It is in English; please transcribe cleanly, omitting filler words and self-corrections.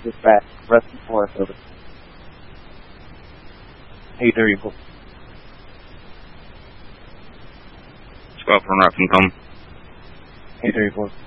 Dispatch, Rusty Forest over. 834. Squad from Rock and come. 834.